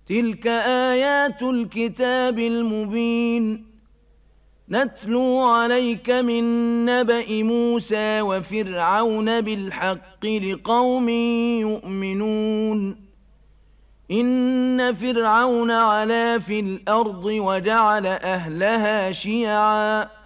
تلك آيات الكتاب المبين نتلو عليك من نبأ موسى وفرعون بالحق لقوم يؤمنون إن فرعون علا في الأرض وجعل أهلها شيعا